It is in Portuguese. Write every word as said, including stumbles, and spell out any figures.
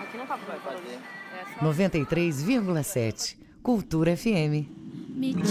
aqui não tá Vai fazer. É só... noventa e três vírgula sete Cultura F M.